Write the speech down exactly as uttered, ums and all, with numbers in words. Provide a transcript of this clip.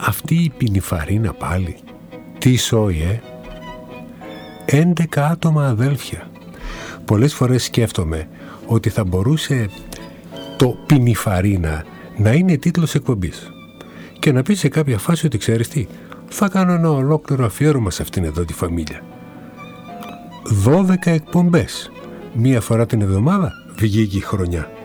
αυτή η πινιφαρίνα πάλι. Τι σόι, ε! έντεκα άτομα αδέλφια. Πολλές φορές σκέφτομαι ότι θα μπορούσε το πινιφαρίνα να είναι τίτλος εκπομπής και να πει σε κάποια φάση ότι ξέρεις τι, θα κάνω ένα ολόκληρο αφιέρωμα σε αυτήν εδώ τη φαμίλια. δώδεκα εκπομπές. Μία φορά την εβδομάδα βγήκε η χρονιά.